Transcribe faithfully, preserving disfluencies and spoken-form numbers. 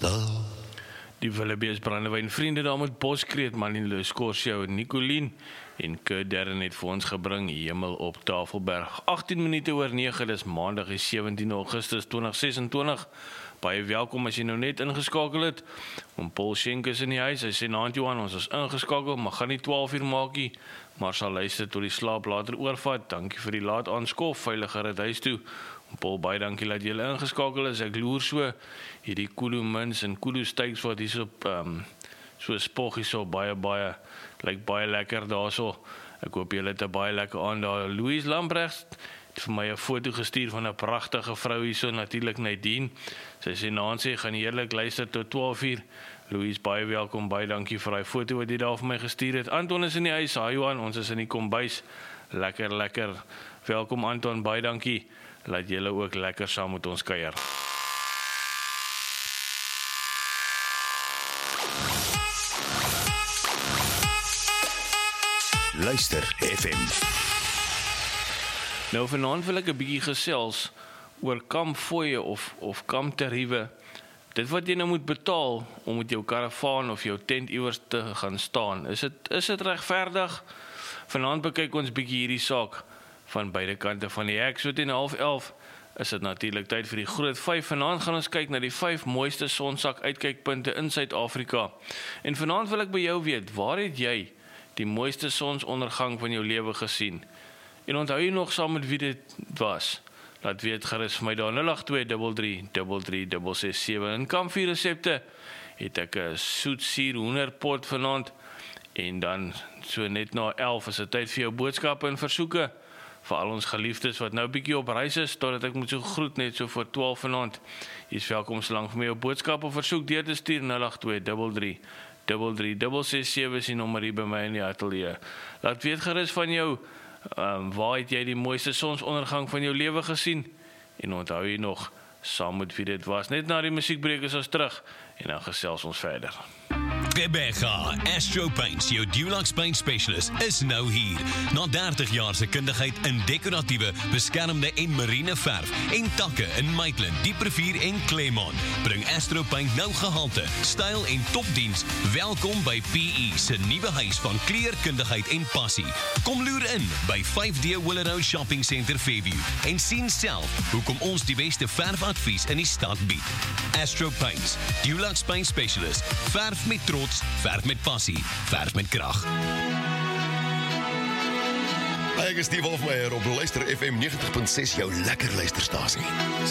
stil. Die Willebees brandewyn vriende daar met Boskreet, Manilo Scorsio en Nicolien en Kurt Darren het vir ons gebring Hemel op Tafelberg. agttien minute oor nege, dis maandag die sewentiende Augustus tweeduisend ses en twintig. Baie welkom as jy nou net ingeskakel het. Om Paul Schenk is in die huis, hy sê naand Johan, ons is ingeskakel, maar gaan nie twaalf uur maak nie, maar sal luister tot die slaap later oorvat. Dankie vir die laat aanskof, veiliger het huis toe. Paul, baie dankie dat julle ingeskakel is. Ek loer so hierdie Kulu Mins en Kulu Steaks wat hier so um, so spoggie so baie baie lyk baie lekker daarso. Ek hoop julle het 'n baie lekker aand daar. Louise Lambrecht het vir my 'n foto gestuur van 'n pragtige vrou hier so, natuurlik Nadine. Sy sê Nancy, gaan heerlik luister tot twaalf uur. Louise, baie welkom, baie dankie vir daai foto wat jy daar vir my gestuur het. Anton is in die huis, hi Johan, ons is in die kombuis. Lekker lekker. Welkom Anton, baie dankie. Laat julle ook lekker saam met ons kuier. Luister F M. Nou vanaand wil ek 'n bietjie gesels oor kampfooie of of kamptariewe. Dit wat jy nou moet betaal om met jou karavaan of jou tent iewers te gaan staan. Is dit is dit regverdig? Vanaand bekyk ons bietjie hierdie saak van beide kante van die hek. So teen half elf is dit natuurlik tyd vir die groot vyf. Vanaand gaan ons kyk na die vyf mooiste sonsak uitkykpunte in Suid-Afrika. En vanaand wil ek by jou weet, waar het jy die mooiste sonsondergang van jou lewe gesien? En onthou jy nog saam met wie dit was? Laat weet gerus vir my daar nul agt twee drie drie drie drie ses ses sewe. In Kampvuur resepte het ek 'n soetsuur hoenderpot vanaand. En dan so net na elf is dit tyd vir jou boodskappe en versoeke. Vir al ons geliefdes wat nou bietjie op reis is, totdat ek moet so groet net so voor twaalf vanaand. Jy is welkom solank vir my jou boodskap of versoek deur te stuur nul agt twee drie drie drie drie ses ses sewe is die nommer hier by my in die ateljee. Laat weet gerus van jou, um, waar het jy die mooiste sonsondergang van jou lewe gesien? En onthou jy nog, saam met wie dit was. Net na die musiekbreek is ons terug en dan gesels ons verder. Rebecca, Astro Paints, jou Dulux Paint Specialist, is nou hier. Na dertig jaar se kundigheid in dekoratiewe, beskermde en marine verf en takke in Maitland, Dieprivier en Claremont, bring Astro Paint nou gehalte, styl en topdiens. Welkom by P E se nuwe huis van kleurkundigheid en passie. Kom loer in by vyf D Willow Shopping Center Fairview en sien self hoekom ons die beste verfadvies in die stad bied. Astro Paints, Dulux Paint Specialist, verf met trots, verf met passie, verf met krag. Ek is Steve Hofmeyer op Luister F M negentig punt ses, jou lekker luisterstasie.